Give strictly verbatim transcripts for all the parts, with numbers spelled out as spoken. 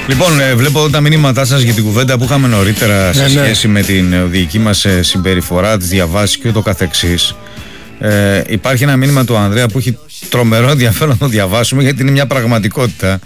Λοιπόν, ε, βλέπω εδώ τα μηνύματά σας για την κουβέντα που είχαμε νωρίτερα σε ναι, σχέση ναι. με την οδηγική μας ε, συμπεριφορά, τις διαβάσεις και ούτω καθεξής. Ε, υπάρχει ένα μήνυμα του Ανδρέα που έχει τρομερό ενδιαφέρον να το διαβάσουμε, γιατί είναι μια πραγματικότητα.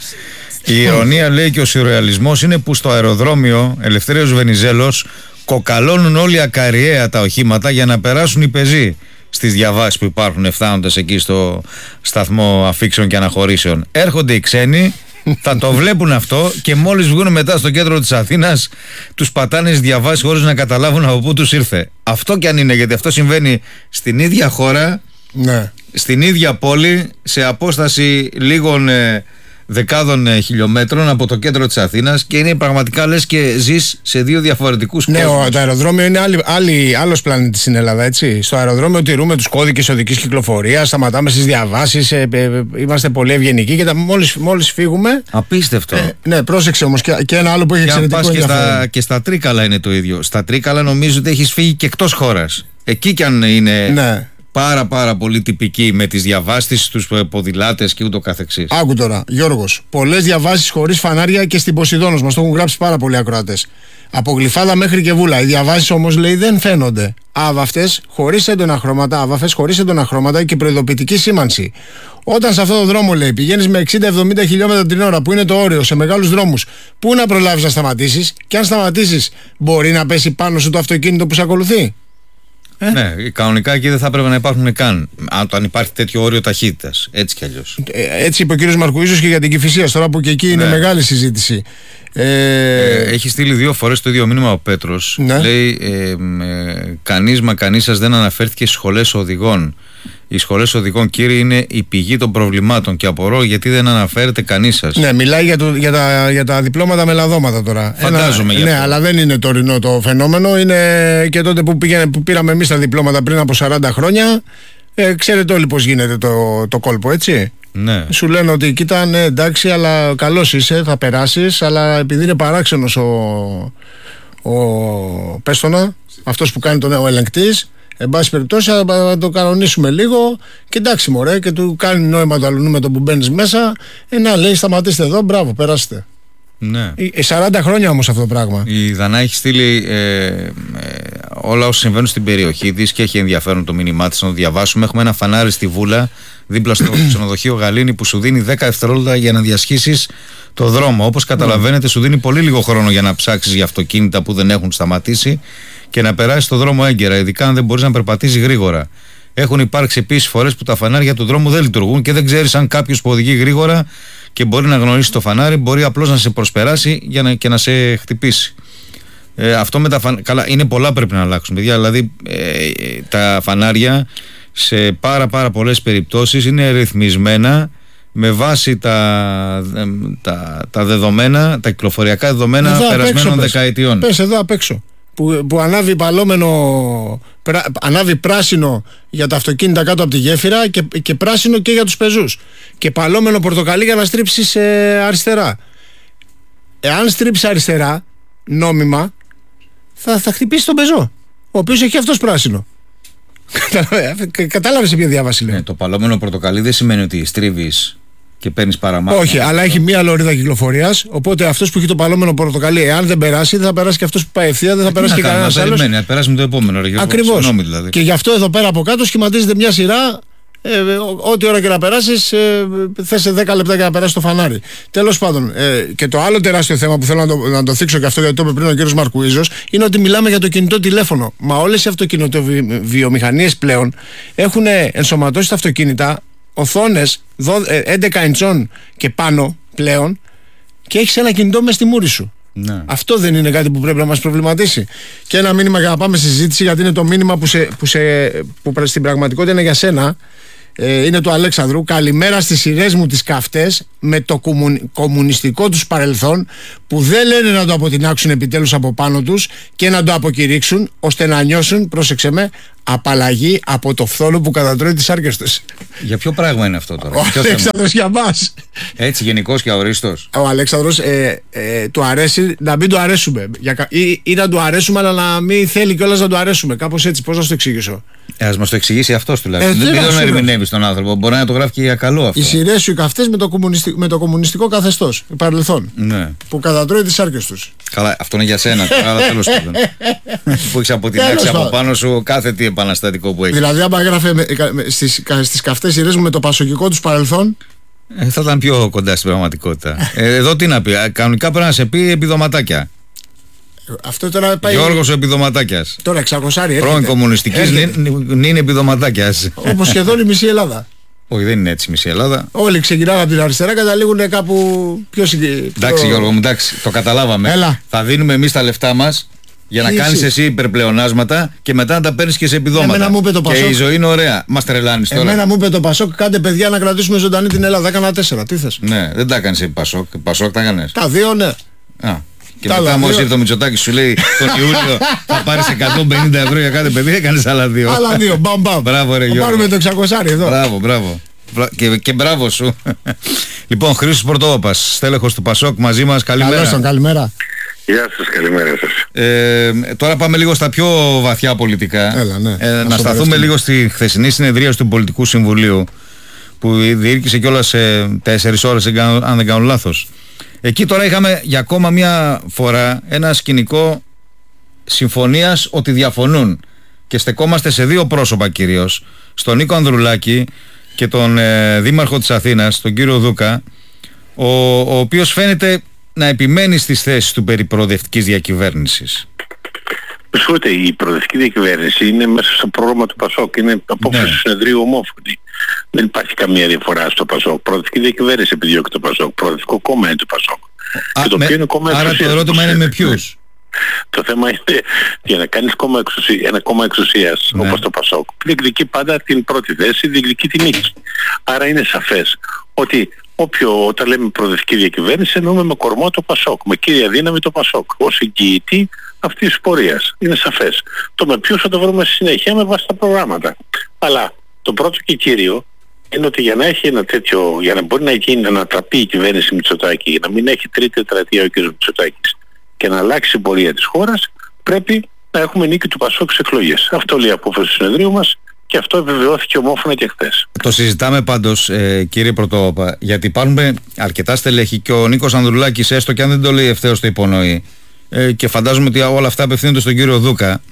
Η ειρωνία, λέει, και ο σουρεαλισμός είναι που στο αεροδρόμιο Ελευθέριος Βενιζέλος κοκαλώνουν όλοι ακαριέα τα οχήματα για να περάσουν οι πεζοί στις διαβάσεις που υπάρχουν φτάνοντας εκεί στο σταθμό αφήξεων και αναχωρήσεων. Έρχονται οι ξένοι, θα το βλέπουν αυτό και μόλις βγουν μετά στο κέντρο της Αθήνας τους πατάνε στις διαβάσεις χωρίς να καταλάβουν από πού τους ήρθε. Αυτό κι αν είναι, γιατί αυτό συμβαίνει στην ίδια χώρα, ναι. στην ίδια πόλη, σε απόσταση λίγων ε, δεκάδων ε, χιλιόμετρων από το κέντρο της Αθήνας, και είναι πραγματικά λες και ζεις σε δύο διαφορετικούς ναι, κόσμους. Ναι, το αεροδρόμιο είναι άλλη, άλλη, άλλος πλανήτης στην Ελλάδα, έτσι. Στο αεροδρόμιο τηρούμε τους κώδικες οδικής κυκλοφορίας, σταματάμε στις διαβάσεις, ε, ε, ε, είμαστε πολύ ευγενικοί και τα, μόλις, μόλις φύγουμε. Απίστευτο. Ε, ναι, πρόσεξε όμως και, και ένα άλλο που έχει εξαιρετικό ενδιαφέρον. Και στα, και στα Τρίκαλα είναι το ίδιο. Στα Τρίκαλα νομίζω ότι έχεις φύγει και εκτός χώρας. Εκεί κι αν είναι. Ναι. Πάρα πάρα πολύ τυπική με τις διαβάσεις, τους ποδηλάτες και ούτω καθεξής. Άκου τώρα, Γιώργος. Πολλές διαβάσεις χωρίς φανάρια και στην Ποσειδώνος. Μας το έχουν γράψει πάρα πολλοί ακροατές. Από Γλυφάδα μέχρι και Βούλα. Οι διαβάσεις όμως, λέει, δεν φαίνονται. Άβαυτες, χωρίς έντονα χρώματα, άβαφες χωρίς έντονα χρώματα και προειδοποιητική σήμανση. Όταν σε αυτό το δρόμο, λέει, πηγαίνεις με εξήντα με εβδομήντα χιλιόμετρα την ώρα, που είναι το όριο σε μεγάλους δρόμους, πού να προλάβεις να σταματήσεις, και αν σταματήσεις, μπορεί να πέσει πάνω σου το αυτοκίνητο που σε ακολουθεί. Ε? Ναι, κανονικά εκεί δεν θα έπρεπε να υπάρχουν καν, αν υπάρχει τέτοιο όριο ταχύτητας. Έτσι κι αλλιώς. Ε, έτσι είπε ο κύριος Μαρκουίζος και για την Κηφισίας, τώρα που και εκεί είναι ναι. μεγάλη συζήτηση. Ε... Ε, έχει στείλει δύο φορές το ίδιο μήνυμα ο Πέτρος. Ναι. Λέει, ε, ε, κανείς μα κανείς σας δεν αναφέρθηκε στις σχολές οδηγών. Οι σχολές οδηγών, κύριοι, είναι η πηγή των προβλημάτων και απορώ γιατί δεν αναφέρεται κανείς σας. Ναι, μιλάει για, το, για, τα, για τα διπλώματα με λαδώματα τώρα. Φαντάζομαι. Ένα, για ναι, αυτό. Αλλά δεν είναι τωρινό το φαινόμενο. Είναι και τότε που, πήγαινε, που πήραμε εμείς τα διπλώματα πριν από σαράντα χρόνια. Ε, ξέρετε όλοι πώς γίνεται το, το κόλπο, έτσι. Ναι. Σου λένε ότι κοίτα, ναι, εντάξει, αλλά καλός είσαι, θα περάσεις, αλλά επειδή είναι παράξενος ο, ο Πέστονα, αυτός που κάνει τον νέο ελεγκτής, εν πάση περιπτώσει θα το κανονίσουμε λίγο και εντάξει μωρέ, και του κάνει νόημα το αλουνούμετρο που μπαίνεις μέσα, ε, να λέει σταματήστε εδώ, μπράβο, περάστε. Ναι. Ε, σαράντα χρόνια όμως αυτό το πράγμα. Η Δανά έχει στείλει ε, ε, όλα όσα συμβαίνουν στην περιοχή της και έχει ενδιαφέρον το μήνυμά της να το διαβάσουμε. Έχουμε ένα φανάρι στη Βούλα δίπλα στο ξενοδοχείο Γαλήνη που σου δίνει δέκα δευτερόλεπτα για να διασχίσεις το δρόμο. Όπως καταλαβαίνετε, σου δίνει πολύ λίγο χρόνο για να ψάξεις για αυτοκίνητα που δεν έχουν σταματήσει και να περάσεις το δρόμο έγκαιρα, ειδικά αν δεν μπορείς να περπατήσεις γρήγορα. Έχουν υπάρξει επίσης φορές που τα φανάρια του δρόμου δεν λειτουργούν και δεν ξέρεις αν κάποιος που οδηγεί γρήγορα και μπορεί να γνωρίσει το φανάρι, μπορεί απλώς να σε προσπεράσει για να, και να σε χτυπήσει. Ε, αυτό με τα φαν... Καλά, είναι πολλά πρέπει να αλλάξουν, παιδιά. Δηλαδή, ε, τα φανάρια σε πάρα πάρα πολλές περιπτώσεις είναι ρυθμισμένα με βάση τα, τα, τα δεδομένα, τα κυκλοφοριακά δεδομένα εδώ περασμένων πες, δεκαετιών. Πες εδώ απ' έξω. Που, που ανάβει παλόμενο, πρά, ανάβει πράσινο για τα αυτοκίνητα κάτω από τη γέφυρα και, και πράσινο και για τους πεζούς. Και παλόμενο πορτοκαλί για να στρίψεις ε, αριστερά. Εάν στρίψεις αριστερά, νόμιμα, θα, θα χτυπήσει τον πεζό, ο οποίος έχει αυτός πράσινο. Κατάλαβες σε ποια διάβαση λέω. Ναι, το παλόμενο πορτοκαλί δεν σημαίνει ότι στρίβεις και παίρνεις παραμάνα. Όχι, αλλά έχει μία λωρίδα κυκλοφορίας. Οπότε αυτός που έχει το παλόμενο πορτοκαλί, εάν δεν περάσει, δεν θα περάσει και αυτός που πάει ευθεία, δεν θα περάσει και κανένας άλλος. Περιμένει, να περάσει με το επόμενο. Ακριβώς. Δηλαδή. Και γι' αυτό εδώ πέρα από κάτω σχηματίζεται μια σειρά. Ε, ό,τι ώρα και να περάσεις, ε, θες σε δέκα λεπτά για να περάσει το φανάρι. Τέλος πάντων, ε, και το άλλο τεράστιο θέμα που θέλω να το, να το θίξω και αυτό, γιατί το είπε πριν ο κύριος Μαρκουίζος, είναι ότι μιλάμε για το κινητό τηλέφωνο. Μα όλες οι αυτοκινητοβιομηχανίες πλέον έχουν ενσωματώσει τα αυτοκίνητα οθόνες έντεκα ιντσών και πάνω πλέον και έχεις ένα κινητό μες στη μούρη σου. Ναι. Αυτό δεν είναι κάτι που πρέπει να μας προβληματίσει? Και ένα μήνυμα για να πάμε στη συζήτηση, γιατί είναι το μήνυμα που, σε, που, σε, που στην πραγματικότητα είναι για σένα. Ε, είναι του Αλέξανδρου. Καλημέρα στις σειρές μου τις καυτές με το κομμουν, κομμουνιστικό τους παρελθόν που δεν λένε να το αποτινάξουν επιτέλους από πάνω τους και να το αποκηρύξουν ώστε να νιώσουν, πρόσεξε με, απαλλαγή από το φθόνο που κατατρώει τις άρκες τους. Για ποιο πράγμα είναι αυτό τώρα? Ο Αλέξανδρος για μας. Έτσι γενικός και αορίστος. Ο Αλέξανδρος ε, ε, του αρέσει να μην του αρέσουμε για, ή, ή να του αρέσουμε αλλά να μην θέλει κιόλας να του αρέσουμε. Κάπως έτσι, πώς να σου το εξηγήσω. Ε, ας μας το εξηγήσει αυτός τουλάχιστον. Ε, δεν τον ερμηνεύει τον άνθρωπο. Μπορεί να το γράφει και για καλό αυτό. Οι σειρές σου οι καυτές με το, κομμουνιστικ, με το κομμουνιστικό καθεστώς παρελθόν. Ναι. Που κατατρώει τις άρκες τους. Καλά, αυτό είναι για σένα τώρα, αλλά τέλος πάντων. Που έχεις αποτινάξει από πάνω σου κάθε τι επαναστατικό που έχει. Δηλαδή, άμα έγραφε στις, στις καυτές σειρές μου με το πασοκικό τους παρελθόν. Ε, θα ήταν πιο κοντά στην πραγματικότητα. ε, εδώ τι να πει, κανονικά πρέπει να σε πει επιδοματάκια. Αυτό τώρα πάει. Γιώργος ο Επιδοματάκιας. Τώρα εξακοσάρι. Πρώην κομμουνιστικής νυν Επιδοματάκιας. Όπως σχεδόν η μισή Ελλάδα. Όχι, δεν είναι έτσι η μισή Ελλάδα. Όλοι ξεκινάνε από την αριστερά, καταλήγουν κάπου πιο συγκεκριμένα. Εντάξει, Γιώργο μου, εντάξει, το καταλάβαμε. Έλα. Θα δίνουμε εμείς τα λεφτά μας για να κάνεις εσύ υπερπλεονάσματα και μετά να τα παίρνεις και σε επιδόματα. Εμένα μου είπε το Πασόκ. Και η ζωή είναι ωραία. Μας τρελάνεις τώρα. Εμένα μου είπε το Πασόκ, κάντε παιδιά να κρατήσουμε ζωντανή την Ελλάδα. Έκανα τέσσερα. Τι θες? Ναι, δεν τα έκανες επί Πασόκ. Πασόκ τα έκανες. Τα δύο, ναι. Α. Και τα μετά μόλις ήρθε το Μητσοτάκη σου λέει τον Ιούλιο θα πάρεις εκατόν πενήντα ευρώ για κάθε παιδί, έκανες άλλα δύο. Άλλα δύο, μπαμ μπαμ. Μπράβο ρε Γιώργο. Πάρουμε το εξακόσια εδώ. Μπράβο, μπράβο. Και, και μπράβο σου. Λοιπόν, Χρήστος Πορτόπαπας, στέλεχος του Πασόκ μαζί μας. Καλημέρα. Καλώς τον, καλημέρα. Γεια σας, καλημέρα σας. Ε, τώρα πάμε λίγο στα πιο βαθιά πολιτικά. Έλα, ναι. ε, να σταθούμε λίγο στη χθεσινή συνεδρία του Πολιτικού Συμβουλίου που διήρκησε κιόλας σε τέσσερις ώρες, αν δεν κάνω λάθος. Εκεί τώρα είχαμε για ακόμα μια φορά ένα σκηνικό συμφωνίας ότι διαφωνούν και στεκόμαστε σε δύο πρόσωπα κυρίως, στον Νίκο Ανδρουλάκη και τον ε, Δήμαρχο της Αθήνας, τον κύριο Δούκα, ο, ο οποίος φαίνεται να επιμένει στις θέσεις του περί προοδευτικής διακυβέρνησης. Συγχωρείτε, η προοδευτική διακυβέρνηση είναι μέσα στο πρόγραμμα του Πασόκ, είναι απόφαση του συνεδρίου ομόφωνη. Δεν υπάρχει καμία διαφορά στο Πασόκ. Προοδευτική διακυβέρνηση επιδιώκει το Πασόκ. Προοδευτικό κόμμα είναι το Πασόκ. Α, το με, είναι κόμμα άρα το ερώτημα είναι με ποιους. Το θέμα είναι για να κάνεις κόμμα εξουσία, ένα κόμμα εξουσίας, ναι, όπως το Πασόκ, διεκδικεί πάντα την πρώτη θέση, διεκδικεί την νίκη. Άρα είναι σαφές ότι όποιο, όταν λέμε προοδευτική διακυβέρνηση εννοούμε με κορμό το Πασόκ, με κύρια δύναμη το Πασόκ, ως εγγυητή αυτής της πορείας. Είναι σαφές. Το με ποιους θα το βρούμε στη συνέχεια με βάση τα προγράμματα. Αλλά το πρώτο και κύριο είναι ότι για να έχει ένα τέτοιο, για να μπορεί να γίνει, να ανατραπεί η κυβέρνηση Μητσοτάκη, για να μην έχει τρίτη τετραετία ο κ. Μητσοτάκης και να αλλάξει η πορεία της χώρας, πρέπει να έχουμε νίκη του Πασόκ στις εκλογές. Αυτό λέει η απόφαση του συνεδρίου μας και αυτό επιβεβαιώθηκε ομόφωνα και χθες. Το συζητάμε πάντως, ε, κύριε Πρωτόπαπα, γιατί υπάρχουν αρκετά στελέχη και ο Νίκος Ανδρουλάκης, έστω και αν δεν το λέει ευθέως, το υπονοεί. Ε, και φαντάζομαι ότι όλα αυτά απευθύνονται στον κύριο Δούκα,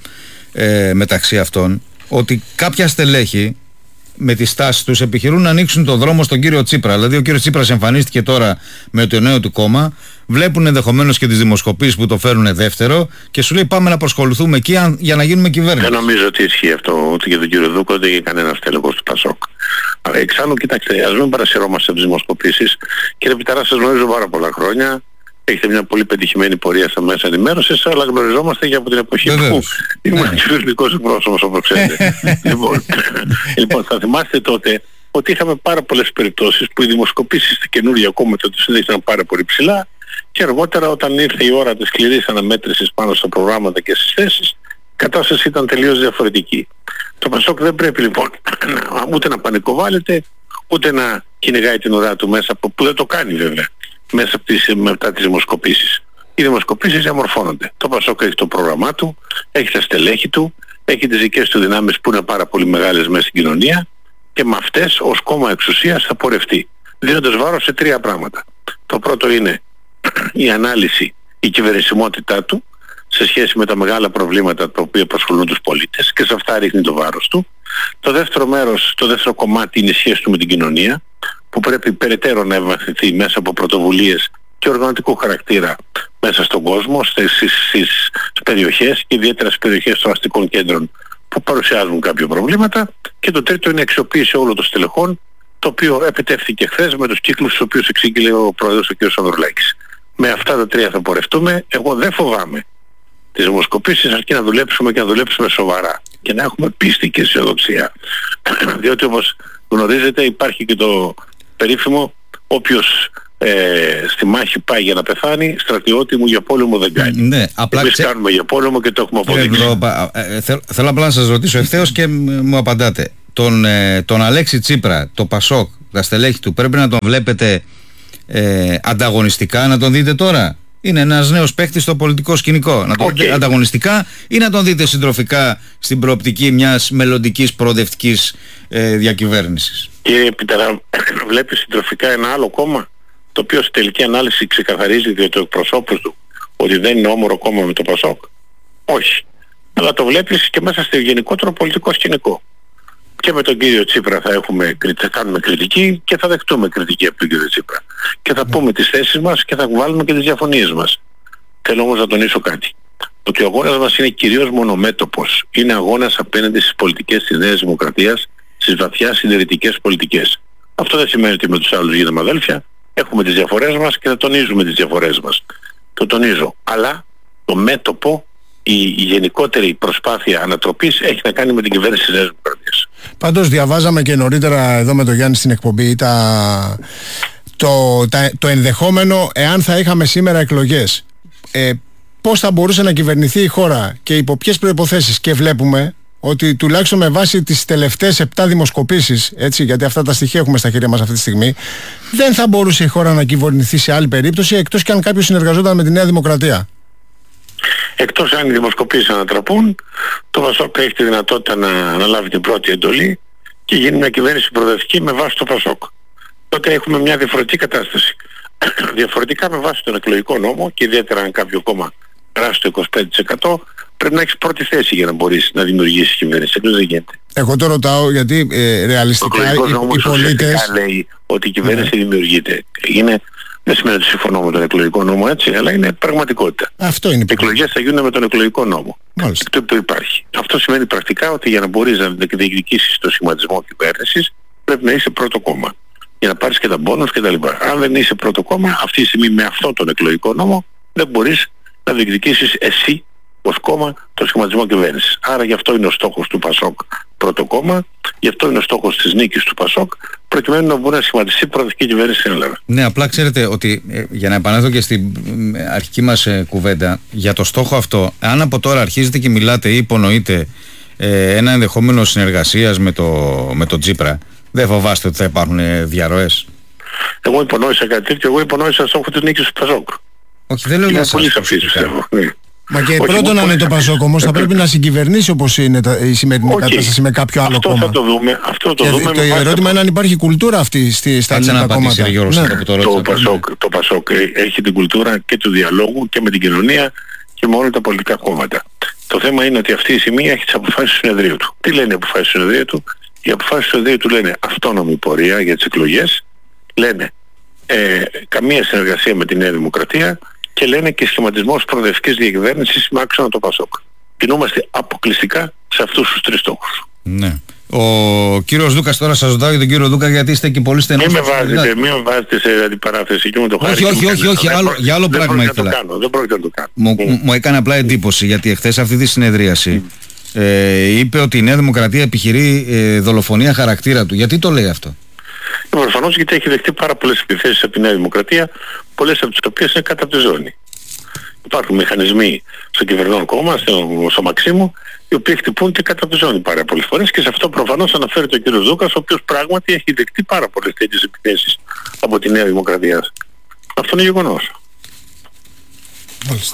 ε, μεταξύ αυτών, ότι κάποια στελέχη με τη στάση τους επιχειρούν να ανοίξουν το δρόμο στον κύριο Τσίπρα. Δηλαδή ο κύριος Τσίπρας εμφανίστηκε τώρα με το νέο του κόμμα, βλέπουν ενδεχομένως και τις δημοσκοπήσεις που το φέρουν δεύτερο και σου λέει πάμε να προσκολουθούμε εκεί για να γίνουμε κυβέρνηση. Δεν νομίζω ότι ισχύει αυτό ούτε για τον κύριο Δούκο ούτε για κανένα στέλεχος του Πασόκ. Εξάλλου, κοιτάξτε, ας μην παρασυρώμαστε από τις δημοσκοπήσεις. Κύριε Πιταρά, σας γνωρίζω πάρα πολλά χρόνια. Έχετε μια πολύ πετυχημένη πορεία στα μέσα ενημέρωσης, αλλά γνωριζόμαστε και από την εποχή που ήμουν κυβερνητικός εκπρόσωπος, όπως ξέρετε. λοιπόν, λοιπόν, θα θυμάστε τότε ότι είχαμε πάρα πολλές περιπτώσεις που οι δημοσκοπήσεις στα καινούργια κόμματα τους ήταν πάρα πολύ ψηλά και αργότερα, όταν ήρθε η ώρα της σκληρής αναμέτρησης πάνω στα προγράμματα και στις θέσεις, η κατάσταση ήταν τελείως διαφορετική. Το Πασόκ δεν πρέπει λοιπόν ούτε να πανικοβάλλεται, ούτε να κυνηγάει την ουρά του μέσα από, που δεν το κάνει βέβαια, μέσα από τις, μετά τις δημοσκοπήσεις. Οι δημοσκοπήσεις διαμορφώνονται. Το Πασόκ έχει το πρόγραμμά του, έχει τα στελέχη του, έχει τις δικές του δυνάμεις που είναι πάρα πολύ μεγάλες μέσα στην κοινωνία και με αυτές ως κόμμα εξουσίας θα πορευτεί, δίνοντας βάρος σε τρία πράγματα. Το πρώτο είναι η ανάλυση, η κυβερνησιμότητά του σε σχέση με τα μεγάλα προβλήματα τα οποία απασχολούν τους πολίτες και σε αυτά ρίχνει το βάρος του. Το δεύτερο μέρος, το δεύτερο κομμάτι είναι η σχέση του με την κοινωνία, που πρέπει περαιτέρω να ευαθυνθεί μέσα από πρωτοβουλίες και οργανωτικού χαρακτήρα μέσα στον κόσμο, στις, στις περιοχές και ιδιαίτερα στις περιοχές των αστικών κέντρων που παρουσιάζουν κάποια προβλήματα. Και το τρίτο είναι η αξιοποίηση όλων των στελεχών, το οποίο επιτεύχθηκε χθες με τους κύκλους στους οποίους εξήγηλε ο πρόεδρος ο κ. Ανδρουλάκης. Με αυτά τα τρία θα πορευτούμε. Εγώ δεν φοβάμαι τις δημοσκοπήσεις, αρκεί να δουλέψουμε και να δουλέψουμε σοβαρά και να έχουμε πίστη και αισιοδοξία. Διότι όπως γνωρίζετε υπάρχει και το περίφημο όποιος ε, στη μάχη πάει για να πεθάνει, στρατιώτη μου για πόλεμο δεν κάνει. Ναι, απλά Εμείς ξέ... κάνουμε για πόλεμο και το έχουμε αποδείξει. Ε, θέλ, θέλω απλά να σας ρωτήσω ευθέως και μου απαντάτε. Τον, ε, τον Αλέξη Τσίπρα, το Πασόκ, τα στελέχη του, πρέπει να τον βλέπετε ε, ανταγωνιστικά, να τον δείτε τώρα? Είναι ένας νέος παίκτης στο πολιτικό σκηνικό. Να τον okay. δείτε ανταγωνιστικά ή να τον δείτε συντροφικά στην προοπτική μιας μελλοντικής προοδευτικής ε, διακυβέρνησης? Κύριε Πιτέρα, βλέπει συντροφικά ένα άλλο κόμμα, το οποίο στη τελική ανάλυση ξεκαθαρίζει διότι το εκπροσώπους του ότι δεν είναι όμορο κόμμα με το Πασόκ? Όχι. Αλλά το βλέπεις και μέσα στο γενικότερο πολιτικό σκηνικό. Και με τον κύριο Τσίπρα θα, έχουμε, θα κάνουμε κριτική και θα δεχτούμε κριτική από τον κύριο Τσίπρα. Και θα πούμε τις θέσεις μας και θα βάλουμε και τις διαφωνίες μας. Θέλω όμως να τονίσω κάτι. Ότι ο αγώνας μας είναι κυρίως μονομέτωπος. Είναι αγώνας απέναντι στις πολιτικές της Νέας Δημοκρατίας, στις βαθιά συντηρητικές πολιτικές. Αυτό δεν σημαίνει ότι με τους άλλους γίναμε αδέλφια. Έχουμε τις διαφορές μας και θα τονίζουμε τις διαφορές μας. Το τονίζω. Αλλά το μέτωπο, η, η γενικότερη προσπάθεια ανατροπής έχει να κάνει με την κυβέρνηση της Νέας Δημοκρατίας. Πάντως διαβάζαμε και νωρίτερα εδώ με τον Γιάννη στην εκπομπή τα, το, τα, το ενδεχόμενο εάν θα είχαμε σήμερα εκλογές. Ε, πώς θα μπορούσε να κυβερνηθεί η χώρα και υπό ποιες προϋποθέσεις? Και βλέπουμε ότι τουλάχιστον με βάση τις τελευταίες επτά δημοσκοπήσεις, έτσι, γιατί αυτά τα στοιχεία έχουμε στα χέρια μας αυτή τη στιγμή, δεν θα μπορούσε η χώρα να κυβερνηθεί σε άλλη περίπτωση εκτός και αν κάποιος συνεργαζόταν με τη Νέα Δημοκρατία. Εκτός αν οι δημοσκοπήσεις ανατραπούν, το Πασόκ έχει τη δυνατότητα να αναλάβει την πρώτη εντολή και γίνει μια κυβέρνηση προοδευτική με βάση το Πασόκ. Τότε έχουμε μια διαφορετική κατάσταση. Διαφορετικά με βάση τον εκλογικό νόμο και ιδιαίτερα αν κάποιο κόμμα περάσει το είκοσι πέντε τοις εκατό, πρέπει να έχεις πρώτη θέση για να μπορείς να δημιουργήσεις κυβέρνηση. Εκτός δεν γίνεται. Εγώ το ρωτάω γιατί ε, ρεαλιστικά οι, οι πολίτες λέει ότι η κυβέρνηση ναι. δημιουργείται. Είναι, δεν σημαίνει ότι συμφωνώ με τον εκλογικό νόμο, έτσι, αλλά είναι πραγματικότητα. Αυτό είναι. Οι εκλογές θα γίνουν με τον εκλογικό νόμο. Μάλιστα. Το υπάρχει. Αυτό σημαίνει πρακτικά ότι για να μπορείς να διεκδικήσεις το σχηματισμό κυβέρνησης πρέπει να είσαι πρώτο κόμμα. Για να πάρεις και τα μπόνους και τα λοιπά. Αν δεν είσαι πρώτο κόμμα, αυτή τη στιγμή με αυτόν τον εκλογικό νόμο δεν μπορείς να διεκδικήσεις εσύ ως κόμμα το σχηματισμό κυβέρνησης. Άρα γι' αυτό είναι ο στόχος του Πασόκ πρώτο κόμμα, γι' αυτό είναι ο στόχος της νίκης του Πασόκ, προκειμένου να μπορεί να σχηματιστεί προοδευτική κυβέρνηση στην Ελλάδα. Ναι, απλά ξέρετε ότι ε, για να επανέλθω και στην ε, αρχική μας ε, κουβέντα, για το στόχο αυτό, αν από τώρα αρχίζετε και μιλάτε ή υπονοείτε ε, ένα ενδεχόμενο συνεργασίας με το, με το Τσίπρα, δεν φοβάστε ότι θα υπάρχουν ε, διαρροές? Εγώ υπονόησα κάτι τέτοιο, εγώ υπονόησα στόχο της νίκης του Πασόκ. Όχι, δεν λέω για σας. Είναι πολύ σαφής, πιστεύω. Ναι. Μα και πρώτον να είναι το Πασόκ όμως θα πρέπει να συγκυβερνήσει όπως είναι τα, η σημερινή okay. κατάσταση με κάποιο άλλο αυτό κόμμα. Θα το δούμε, αυτό το και δούμε. Το ερώτημα είναι αν υπάρχει κουλτούρα αυτή στη, στα ελληνικά κόμματα. Γιώργος, ναι. το, το, Πασόκ, το Πασόκ έχει την κουλτούρα και του διαλόγου και με την κοινωνία και με όλα τα πολιτικά κόμματα. Το θέμα είναι ότι αυτή η σημεία έχει τις αποφάσεις του συνεδρίου του. Τι λένε οι αποφάσεις του συνεδρίου του? Οι αποφάσεις του συνεδρίου του λένε αυτόνομη πορεία για τις εκλογές, λένε ε, καμία συνεργασία με τη Νέα Δημοκρατία και λένε και σχηματισμός προοδευτικής διακυβέρνησης με άξονα το Πασόκ. Κινούμαστε αποκλειστικά σε αυτούς τους τρεις στόχους. Ναι. Ο κύριος Δούκας, τώρα σας ρωτάω για τον κύριο Δούκα γιατί είστε και πολύ στενός. Μην με βάζετε, μην με βάζετε σε αντιπαράθεση και με το χάρη. Όχι, όχι, όχι, όχι, άλλο, για άλλο δεν πράγμα ήθελα. Κάνω, δεν πρόκειται να το κάνω. Μου, mm. μου έκανε απλά εντύπωση γιατί εχθές αυτή τη συνεδρίαση mm. ε, είπε ότι η Νέα Δημοκρατία επιχειρεί ε, δολοφονία χαρακτήρα του. Γιατί το λέει αυτό? Προφανώς γιατί έχει δεχτεί πάρα πολλές επιθέσεις από τη Νέα Δημοκρατία, πολλές από τις οποίες είναι κατά τη ζώνη. Υπάρχουν μηχανισμοί στο κυβερνών κόμμα, στο, στο Μαξίμου, οι οποίοι χτυπούν και κατά τη ζώνη πάρα πολλές φορές και σε αυτό προφανώς αναφέρεται ο κύριος Δούκας, ο οποίος πράγματι έχει δεχτεί πάρα πολλές τέτοιες επιθέσεις από τη Νέα Δημοκρατία. Αυτό είναι γεγονός. Μάλιστα.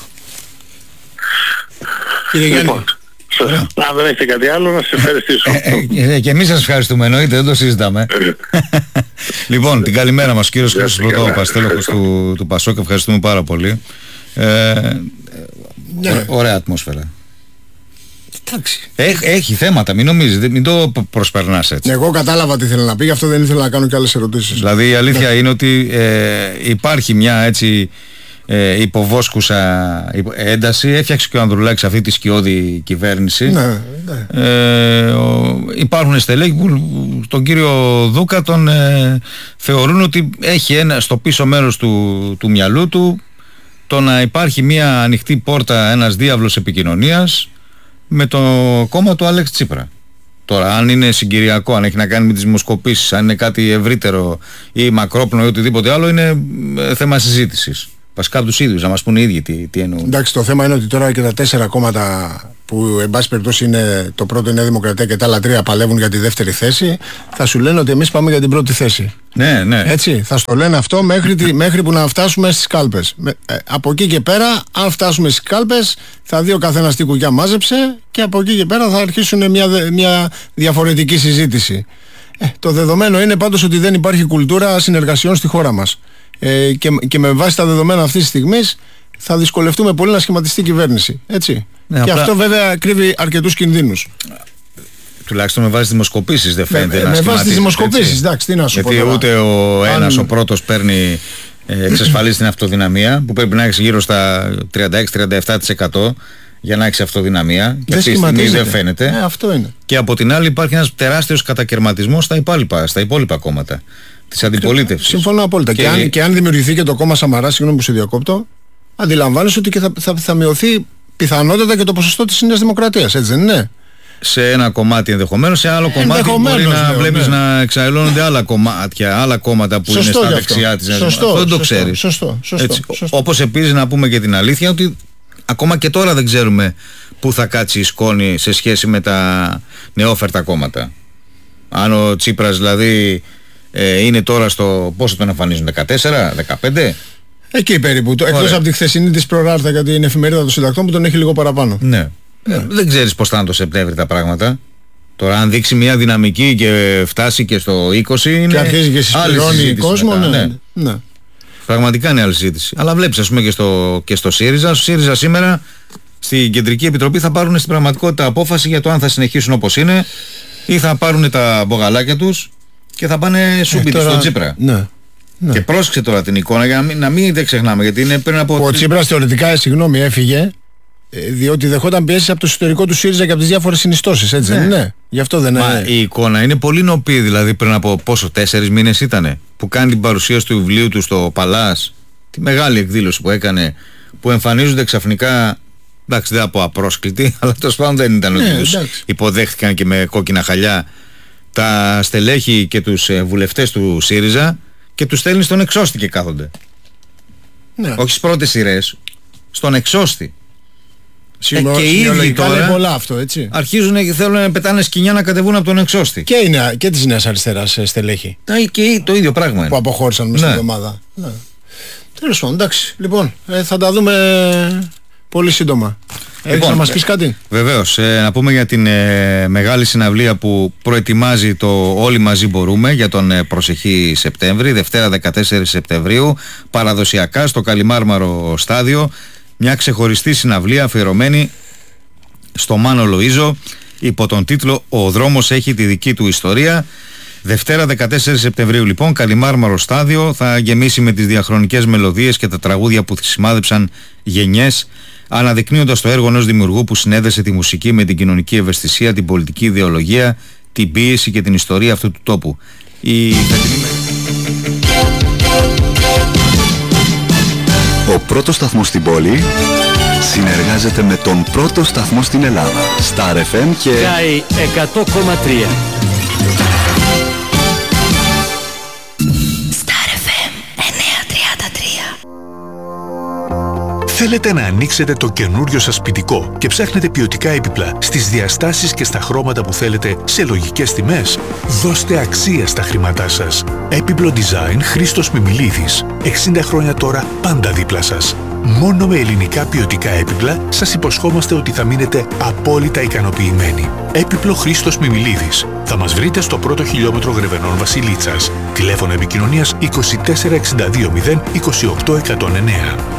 Κύριε Γιάννη. Λοιπόν, αν δεν έχετε κάτι άλλο να σας ευχαριστήσω. Ε, ε, και εμείς σας ευχαριστούμε, εννοείται, δεν το συζητάμε. Λοιπόν, την καλημέρα μας, κύριος Χρήστος Πρωτόπας, τέλοχος του, του Πασόκ, ευχαριστούμε πάρα πολύ. Ε, ναι. Ωραία ατμόσφαιρα. Εντάξει. Έχ, έχει θέματα, μην νομίζετε, μην το προσπερνάς έτσι. Εγώ κατάλαβα τι ήθελα να πει, γι' αυτό δεν ήθελα να κάνω και άλλες ερωτήσεις. Δηλαδή η αλήθεια ναι. είναι ότι ε, υπάρχει μια έτσι ε, υποβόσκουσα ένταση. Έφτιαξε και ο Ανδρουλάκης αυτή τη σκιώδη κυβέρνηση. Ναι, ναι. Ε, ο, υπάρχουν στελέχη που τον κύριο Δούκα τον ε, θεωρούν ότι έχει ένα στο πίσω μέρος του, του μυαλού του το να υπάρχει μια ανοιχτή πόρτα, ένας διάβλος επικοινωνίας με το κόμμα του Αλέξη Τσίπρα. Τώρα, αν είναι συγκυριακό, αν έχει να κάνει με τις δημοσκοπήσεις, αν είναι κάτι ευρύτερο ή μακρόπνο ή οτιδήποτε άλλο, είναι θέμα συζήτησης. Βασικά από τους ίδιους, να μας πούνε οι ίδιοι τι, τι εννοούν. Εντάξει, το θέμα είναι ότι τώρα και τα τέσσερα κόμματα που εν πάση περιπτώσει είναι το πρώτο, είναι Δημοκρατία, και τα άλλα τρία παλεύουν για τη δεύτερη θέση, θα σου λένε ότι εμείς πάμε για την πρώτη θέση. Ναι, ναι. Έτσι, θα στο λένε αυτό μέχρι, τη, μέχρι που να φτάσουμε στις κάλπες. Με, ε, από εκεί και πέρα, αν φτάσουμε στις κάλπες, θα δει ο καθένας τι κουκιά μάζεψε, και από εκεί και πέρα θα αρχίσουν μια, μια διαφορετική συζήτηση. Ε, το δεδομένο είναι πάντως ότι δεν υπάρχει κουλτούρα συνεργασιών στη χώρα μας. Ε, και, και με βάση τα δεδομένα αυτής της στιγμής θα δυσκολευτούμε πολύ να σχηματιστεί κυβέρνηση. Έτσι. Ναι, και απλά... αυτό βέβαια κρύβει αρκετούς κινδύνους. Τουλάχιστον με βάση δημοσκοπήσεις δεν φαίνεται με, να με σχηματίζεται. Με βάση τις δημοσκοπήσεις, εντάξει, τι να σου Γιατί πω. Γιατί ούτε ο Αν... ένας, ο πρώτος παίρνει, ε, εξασφαλίζει την αυτοδυναμία, που πρέπει να έχει γύρω στα τριάντα έξι με τριάντα επτά τοις εκατό για να έχει αυτοδυναμία. Και αυτή τη στιγμή δεν φαίνεται. Ε, αυτό είναι. Και από την άλλη υπάρχει ένας τεράστιος κατακαιρματισμός στα υπόλοιπα, στα υπόλοιπα κόμματα της αντιπολίτευσης. Συμφωνώ απόλυτα. Και, και, αν, και αν δημιουργηθεί και το κόμμα Σαμαρά, συγγνώμη που σε διακόπτω, αντιλαμβάνεσαι ότι και θα, θα, θα μειωθεί πιθανότατα και το ποσοστό της Νέας Δημοκρατίας, έτσι δεν είναι? Σε ένα κομμάτι ενδεχομένως, σε άλλο κομμάτι μπορεί να λέω, βλέπεις ναι. να εξαελώνονται άλλα κομμάτια, άλλα κόμματα που σωστό είναι στα δεξιά της Νέας Δημοκρατίας. Αυτό δεν το ξέρεις. Σωστό, σωστό, Έτσι, σωστό. Όπως επίσης να πούμε και την αλήθεια ότι ακόμα και τώρα δεν ξέρουμε πού θα κάτσει η σκόνη σε σχέση με τα νεόφερτα κόμματα. Αν ο Τσίπρας δηλαδή ε, είναι τώρα στο πόσο τον εμφανίζουν, δεκατέσσερα, δεκαπέντε. Εκεί περίπου, εκτός από τη χθεσινή της προράρτα για την εφημερίδα των συντακτών που τον έχει λίγο παραπάνω. Ναι. Ναι. Ε, δεν ξέρεις πώς θα είναι το Σεπτέμβρη τα πράγματα. Τώρα αν δείξει μια δυναμική και φτάσει και στο είκοσι είναι και αρχίζει και συσπηρώνει κόσμο, ναι, ναι. ναι. Πραγματικά είναι άλλη συζήτηση. Αλλά βλέπεις ας πούμε και στο, και στο ΣΥΡΙΖΑ. Στο ΣΥΡΙΖΑ σήμερα στην Κεντρική Επιτροπή θα πάρουν στην πραγματικότητα απόφαση για το αν θα συνεχίσουν όπως είναι ή θα πάρουν τα μπογαλάκια τους και θα πάνε σούμπιτοι ε, στον Τσίπρα. Ναι. Ναι. Και πρόσεξε τώρα την εικόνα για να μην, να μην δεν ξεχνάμε, γιατί είναι πριν από. Ο Τσίπρας θεωρητικά, συγγνώμη, έφυγε διότι δεχόταν πιέσεις από το εσωτερικό του ΣΥΡΙΖΑ και από τις διάφορες συνιστώσεις, έτσι ναι. δεν είναι? Γι' αυτό δεν Μα είναι. Η εικόνα είναι πολύ νοπή, δηλαδή πριν από πόσο, τέσσερις μήνες ήτανε, που κάνει την παρουσίαση του βιβλίου του στο Παλάς, τη μεγάλη εκδήλωση που έκανε, που εμφανίζονται ξαφνικά. Εντάξει, δεν από απρόσκλητοι, αλλά τέλος πάντων δεν ήταν ότι τους υποδέχτηκαν και με κόκκινα χαλιά τα στελέχη και τους ε, βουλευτές του ΣΥΡΙΖΑ και τους στέλνει στον εξώστη και κάθονται. Ναι. Όχι στις πρώτες σειρές, στον εξώστη. Σημο... Ε, και οι ίδιοι τώρα πολλά αυτό, έτσι. Αρχίζουν και θέλουν να πετάνε σκοινιά να κατεβούν από τον εξώστη. Και, είναι, και της Νέας Αριστεράς στελέχη. Τα, και το ίδιο πράγμα είναι. Που αποχώρησαν μέσα ναι. στην εβδομάδα. Ναι. Τέλος πάντων, εντάξει. Λοιπόν, ε, θα τα δούμε πολύ σύντομα. Έχεις λοιπόν, να μας πεις κάτι? Βεβαίως, ε, να πούμε για την ε, μεγάλη συναυλία που προετοιμάζει το Όλοι Μαζί Μπορούμε για τον ε, προσεχή Σεπτέμβρη, Δευτέρα δεκατέσσερις Σεπτεμβρίου, παραδοσιακά στο Καλιμάρμαρο Στάδιο, μια ξεχωριστή συναυλία αφιερωμένη στο Μάνο Λοΐζο υπό τον τίτλο «Ο δρόμος έχει τη δική του ιστορία». Δευτέρα δεκατέσσερις Σεπτεμβρίου λοιπόν, Καλιμάρμαρο Στάδιο θα γεμίσει με τις διαχρονικές μελωδίες και τα τραγούδια που σημάδεψαν γενιές, αναδεικνύοντας το έργο ενός δημιουργού που συνέδεσε τη μουσική με την κοινωνική ευαισθησία, την πολιτική ιδεολογία, την ποίηση και την ιστορία αυτού του τόπου. Η... Ο πρώτος σταθμός στην πόλη συνεργάζεται με τον πρώτο σταθμό στην Ελλάδα, Star εφ εμ και Sky εκατό κόμμα τρία. Star εφ εμ εννιακόσια τριάντα τρία. Θέλετε να ανοίξετε το καινούριο σας σπιτικό και ψάχνετε ποιοτικά έπιπλα στις διαστάσεις και στα χρώματα που θέλετε σε λογικές τιμές? Δώστε αξία στα χρήματά σας. Έπιπλο Design Χρήστος Μιμιλίδης. εξήντα χρόνια τώρα πάντα δίπλα σας. Μόνο με ελληνικά ποιοτικά έπιπλα σας υποσχόμαστε ότι θα μείνετε απόλυτα ικανοποιημένοι. Έπιπλο Χρήστος Μιμιλίδης. Θα μας βρείτε στο πρώτο χιλιόμετρο Γρεβενών Βασιλίτσας. Τηλέφωνο επικοινωνίας είκοσι τέσσερα εξήντα δύο μηδέν είκοσι οκτώ εκατόν εννέα.